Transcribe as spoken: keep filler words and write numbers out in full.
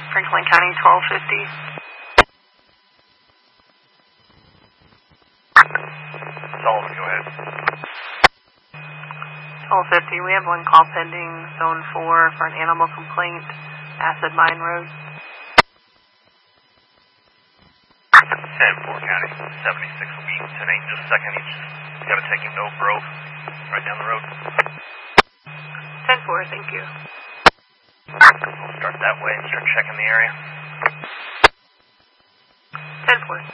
Franklin County, twelve fifty. Sullivan, go ahead. twelve fifty, we have one call pending, zone four, for an animal complaint, Acid Mine Road. ten four County, seventy-six Wheat, ten eight, just a second, he's just got to take him to Oak Grove, right down the road. ten four, thank you. We'll start that way and start checking the area. ten four.